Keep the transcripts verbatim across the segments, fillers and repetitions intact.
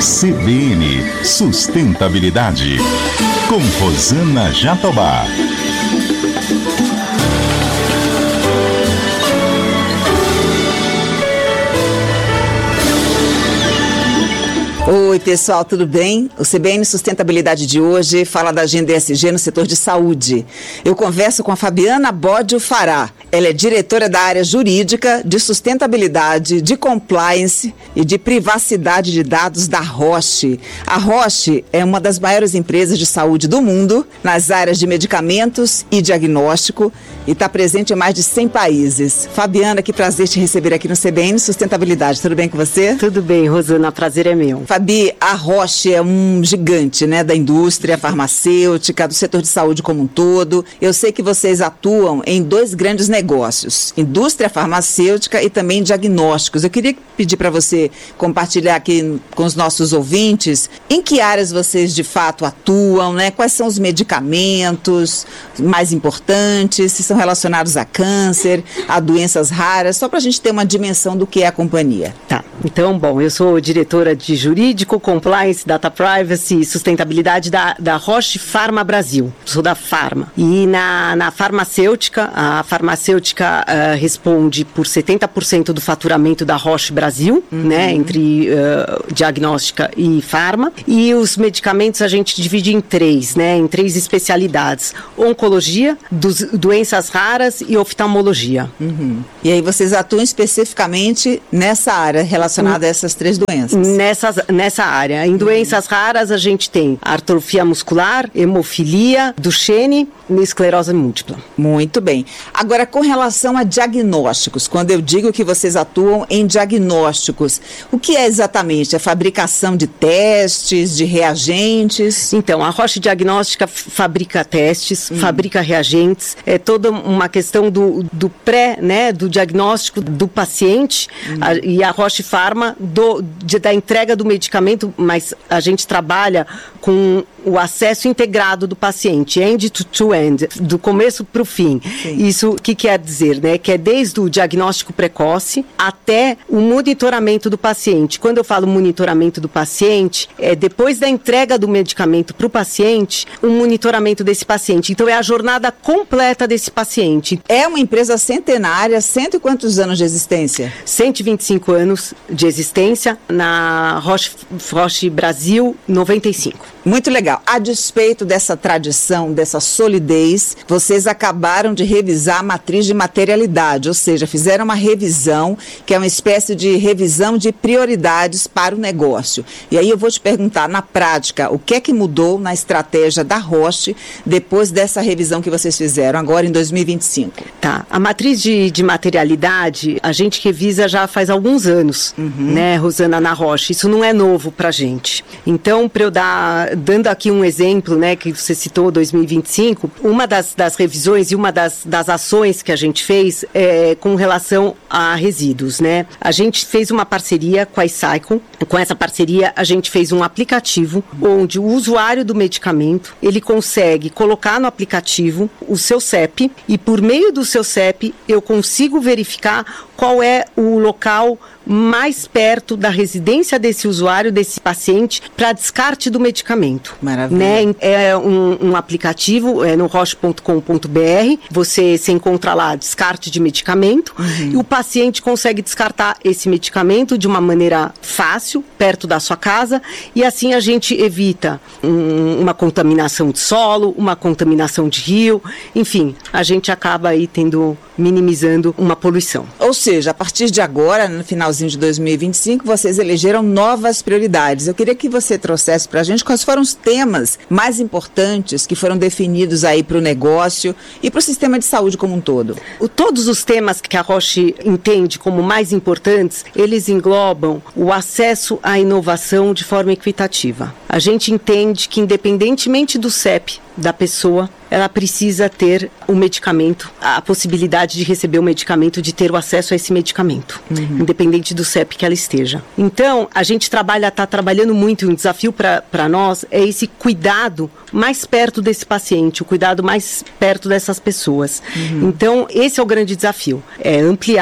C B N Sustentabilidade, com Rosana Jatobá. Oi pessoal, tudo bem? O C B N Sustentabilidade de hoje fala da agenda E S G no setor de saúde. Eu converso com a Fabiana Bodio Fará. Ela é diretora da área jurídica de sustentabilidade, de compliance e de privacidade de dados da Roche. A Roche é uma das maiores empresas de saúde do mundo nas áreas de medicamentos e diagnóstico e está presente em mais de cem países. Fabiana, que prazer te receber aqui no C B N Sustentabilidade. Tudo bem com você? Tudo bem, Rosana. Prazer é meu. Fabi, a Roche é um gigante, né, da indústria farmacêutica, do setor de saúde como um todo. Eu sei que vocês atuam em dois grandes negócios, indústria farmacêutica e também diagnósticos. Eu queria pedir para você compartilhar aqui com os nossos ouvintes em que áreas vocês de fato atuam, né? Quais são os medicamentos mais importantes, se são relacionados a câncer, a doenças raras, só para a gente ter uma dimensão do que é a companhia. Tá, então, bom, eu sou diretora de Jurídico, Compliance, Data Privacy e Sustentabilidade da, da Roche Pharma Brasil. Sou da Pharma. E na, na farmacêutica, a farmacêutica uh, responde por setenta por cento do faturamento da Roche Brasil, uhum. né, entre uh, diagnóstica e farma. E os medicamentos a gente divide em três, né, em três especialidades. Oncologia, dos, doenças raras e oftalmologia. Uhum. E aí vocês atuam especificamente nessa área relacionada a essas três doenças? Nessas, nessa área. Em doenças raras a gente tem atrofia muscular, hemofilia, Duchenne e esclerose múltipla. Muito bem. Agora, com relação a diagnósticos, quando eu digo que vocês atuam em diagnósticos, o que é exatamente? A fabricação de testes, de reagentes? Então, a Roche Diagnóstica fabrica testes, hum. fabrica reagentes, é toda uma questão do, do pré, né, do diagnóstico do paciente, hum. a, e a Roche Pharma do, de, da entrega do medicamento, mas a gente trabalha com o acesso integrado do paciente, end-to-end, do começo para o fim. Sim. Isso o que quer dizer, né? Que é desde o diagnóstico precoce até o monitoramento do paciente. Quando eu falo monitoramento do paciente, é depois da entrega do medicamento para o paciente, o monitoramento desse paciente. Então, é a jornada completa desse paciente. É uma empresa centenária, cento e quantos anos de existência? cento e vinte e cinco anos de existência, na Roche, Roche Brasil, noventa e cinco. Muito legal. A despeito dessa tradição, dessa solidez, vocês acabaram de revisar a matriz de materialidade, ou seja, fizeram uma revisão, que é uma espécie de revisão de prioridades para o negócio. E aí eu vou te perguntar, na prática, o que é que mudou na estratégia da Roche depois dessa revisão que vocês fizeram agora em dois mil e vinte e cinco? Tá. A matriz de, de materialidade, a gente revisa já faz alguns anos, uhum. né, Rosana, na Roche. Isso não é novo pra gente. Então, para eu dar... Dando aqui um exemplo, né, que você citou, dois mil e vinte e cinco, uma das, das revisões e uma das, das ações que a gente fez é com relação a resíduos, né? A gente fez uma parceria com a iCycle. Com essa parceria, a gente fez um aplicativo onde o usuário do medicamento, ele consegue colocar no aplicativo o seu C E P e por meio do seu C E P eu consigo verificar qual é o local mais perto da residência desse usuário, desse paciente, para descarte do medicamento. Maravilha. Né? É um, um aplicativo, é no roche ponto com ponto b r, você se encontra lá, descarte de medicamento, uhum. e o paciente consegue descartar esse medicamento de uma maneira fácil, perto da sua casa, e assim a gente evita um, uma contaminação de solo, uma contaminação de rio, enfim, a gente acaba aí tendo, minimizando uma poluição. Ou seja, a partir de agora, no finalzinho de dois mil e vinte e cinco, vocês elegeram novas prioridades. Eu queria que você trouxesse para a gente quais foram os temas mais importantes que foram definidos aí para o negócio e para o sistema de saúde como um todo. O, todos os temas que a Roche entende como mais importantes, eles englobam o acesso à inovação de forma equitativa. A gente entende que, independentemente do C E P da pessoa, ela precisa ter o medicamento, a possibilidade de receber o medicamento, de ter o acesso a esse medicamento, uhum. independente do C E P que ela esteja. Então, a gente trabalha, está trabalhando muito, um desafio para nós é esse cuidado mais perto desse paciente, o cuidado mais perto dessas pessoas. Uhum. Então, esse é o grande desafio, é ampliar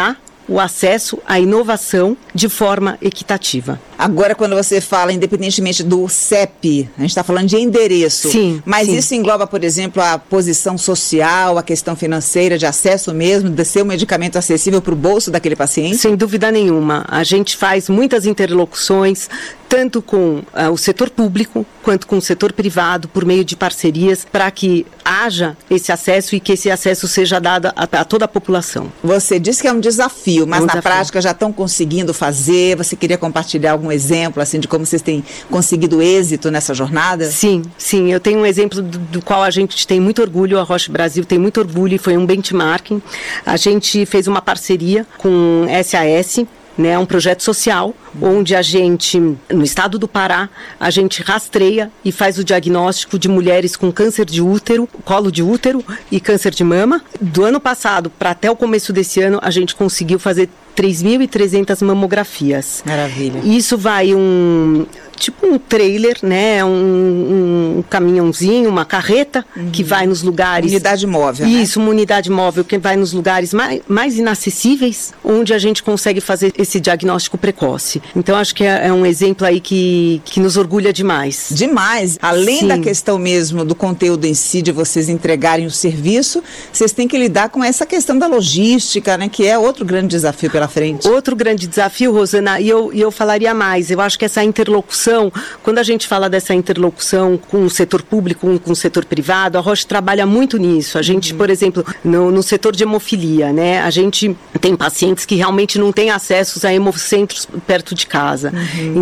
o acesso à inovação de forma equitativa. Agora, quando você fala, independentemente do C E P, a gente está falando de endereço. Sim. Mas sim. isso engloba, por exemplo, a posição social, a questão financeira, de acesso mesmo, de ser um medicamento acessível para o bolso daquele paciente? Sem dúvida nenhuma. A gente faz muitas interlocuções, tanto com uh, o setor público, quanto com o setor privado, por meio de parcerias, para que haja esse acesso e que esse acesso seja dado a, a toda a população. Você disse que é um desafio, mas é um na desafio. prática já estão conseguindo fazer? Você queria compartilhar algum exemplo assim de como vocês têm conseguido êxito nessa jornada? Sim, sim. Eu tenho um exemplo do, do qual a gente tem muito orgulho, a Roche Brasil tem muito orgulho, e foi um benchmarking. A gente fez uma parceria com S A S, né, um projeto social, onde a gente, no estado do Pará, a gente rastreia e faz o diagnóstico de mulheres com câncer de útero, colo de útero e câncer de mama. Do ano passado para até o começo desse ano, a gente conseguiu fazer três mil e trezentas mamografias. Maravilha. Isso vai um... tipo um trailer, né, um, um caminhãozinho, uma carreta, uhum, que vai nos lugares... Unidade móvel, Isso, né? uma unidade móvel que vai nos lugares mais, mais inacessíveis, onde a gente consegue fazer esse diagnóstico precoce. Então, acho que é, é um exemplo aí que, que nos orgulha demais. Demais. Além Sim. da questão mesmo do conteúdo em si, de vocês entregarem o serviço, vocês têm que lidar com essa questão da logística, né, que é outro grande desafio pela frente. Outro grande desafio, Rosana, e eu, e eu falaria mais, eu acho que essa interlocução, quando a gente fala dessa interlocução com o setor público, com, com o setor privado, a Roche trabalha muito nisso. A gente, uhum. por exemplo, no, no setor de hemofilia, né, a gente tem pacientes que realmente não têm acesso a hemocentros perto de casa. Uhum.